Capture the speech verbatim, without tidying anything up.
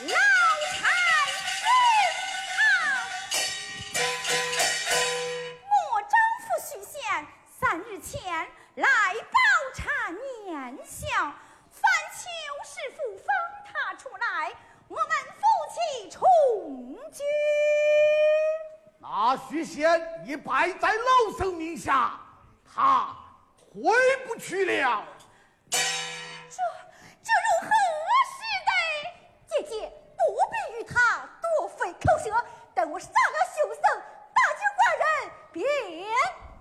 许仙已摆在老僧名下，他回不去了。